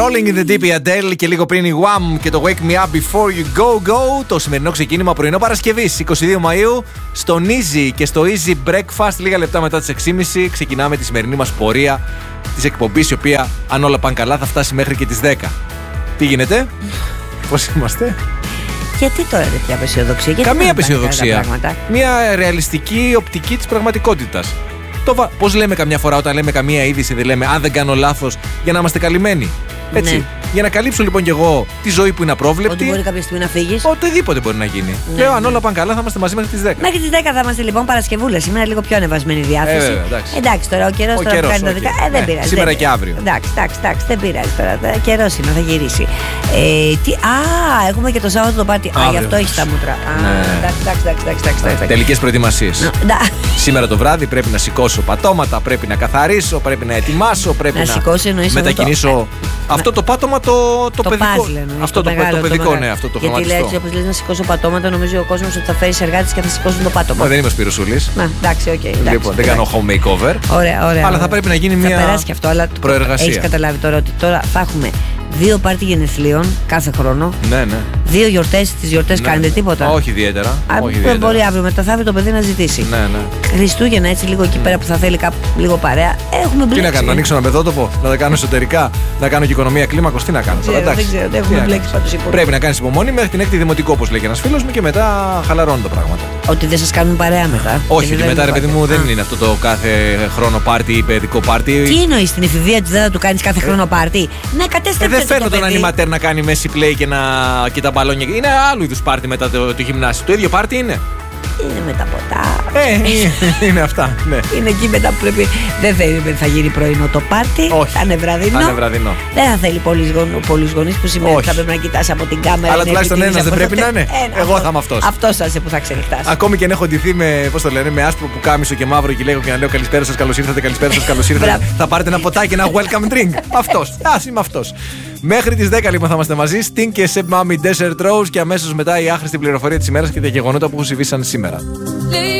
Rolling in the Deep, η Adele, και λίγο πριν η Wham και το Wake Me Up Before You Go Go. Το σημερινό ξεκίνημα πρωινό Παρασκευής 22 Μαΐου στον Easy και στο Easy Breakfast. Λίγα λεπτά μετά τις 6.30 ξεκινάμε τη σημερινή μας πορεία της εκπομπής, η οποία, αν όλα πάνε καλά, θα φτάσει μέχρι και τις 10. Τι γίνεται, πώς είμαστε? Γιατί τώρα τέτοια απεσιοδοξία? Καμία απεσιοδοξία. Μια ρεαλιστική οπτική της πραγματικότητας. Πώς λέμε καμιά φορά όταν λέμε καμία είδηση, δεν λέμε αν δεν κάνω λάθος, για να είμαστε καλυμμένοι. Έτσι. Ναι. Για να καλύψω λοιπόν και εγώ τη ζωή που είναι απρόβλεπτη. Ότι μπορεί κάποια στιγμή να φύγεις. Οτιδήποτε μπορεί να γίνει. Ναι, λέω, αν όλα πάνε καλά, θα είμαστε μαζί μέχρι τις 10. Μέχρι τις 10 θα είμαστε λοιπόν Παρασκευούλα. Σήμερα λίγο πιο ανεβασμένη διάθεση. Εντάξει τώρα ο καιρός που κάνει τα δικά. Δεν πειράζει. Σήμερα και αύριο. Εντάξει, δεν πειράζει τώρα. Καιρός είναι, θα γυρίσει. Έχουμε και το Σάββατο το πάτη. Γι' αυτό έχει τα μούτρα. Εντάξει. Τελικές προετοιμασίες. Σήμερα το βράδυ πρέπει να σηκώσω πατώματα, πρέπει να καθαρίσω, πρέπει να ετοιμάσω, πρέπει να μετακινήσω. Αυτό το πάτωμα το παιδικό. Αυτό το παιδικό, ναι, αυτό το χρωματιστό. Γιατί όπως λες να σηκώσω πατώματα, νομίζει ο κόσμος ότι θα φέρει εργάτες και θα σηκώσουν το πάτωμα. Δεν είμαι ο Σπυροσούλης. Εντάξει, οκ. Λοιπόν, δεν κάνω home makeover. Ωραία. Αλλά θα πρέπει να γίνει μια περάσει και αυτό, αλλά προεργασία. Έχεις καταλάβει τώρα ότι τώρα θα έχουμε 2 πάρτι γενεθλίων κάθε χρόνο. Ναι. 2 γιορτές, τις γιορτές κάνετε τίποτα? Όχι ιδιαίτερα. Μπορεί αύριο μεταθαύριο το παιδί να ζητήσει. Ναι. Χριστούγεννα έτσι λίγο εκεί πέρα που θα θέλει λίγο παρέα. Έχουμε μπλέξει. Τι να κάνω, να ανοίξω ένα παιδότοπο, να τα κάνω εσωτερικά, να κάνω και οικονομία κλίμακος, τι να κάνω. Δεν ξέρω, έχουμε μπλέξει πάντως υπομονή. Πρέπει να κάνεις υπομονή μέχρι την 6η δημοτικό, όπως λέει ένας φίλος μου, και μετά χαλαρώνουν τα πράγματα. Ότι δεν σας κάνουν παρέα μετά? Όχι, ότι μετά ρε παιδί μου δεν είναι αυτό το κάθε χρόνο πάρτι ή παιδικό πάρτι. Τι εννοείς, στην εφηβεία της δεν θα του κάνεις κάθε χρόνο πάρτι? Ναι, κατέστρεψε. Δεν φέρνω τον ανιματέρ να κάνει μέση play και τα μπαλόνια. Είναι άλλου είδους πάρτι μετά το γυμνάσιο. Το ίδιο πάρτι είναι. Είναι με τα ποτά. Είναι αυτά, ναι. Είναι εκεί μετά που πρέπει. Δεν θα γίνει πρωινό το πάρτι. Όχι. Θα είναι βραδινό. Δεν θα θέλει πολλούς γονείς που σημαίνει ότι θα πρέπει να κοιτάς από την κάμερα. Αλλά τουλάχιστον ένας δεν πρέπει να είναι. Εγώ θα είμαι αυτός. Αυτός θα είσαι που θα ξενυχτάς. Ακόμη και αν έχω ντυθεί με, πώς το λένε, με άσπρο πουκάμισο και μαύρο γυλαίκο και να λέω καλησπέρα σας, καλώς ήρθατε, καλησπέρα σας, καλώς ήρθατε. Θα πάρετε ένα ποτάκι, ένα welcome drink. Αυτός. Ας είμαι αυτός. Μέχρι τις 10 λοιπόν θα είμαστε μαζί. Sting και Seb Mami Desert Rose, και αμέσως μετά η άχρηστη πληροφορία της ημέρας και τα γεγονότα που συμβήσαν σήμερα.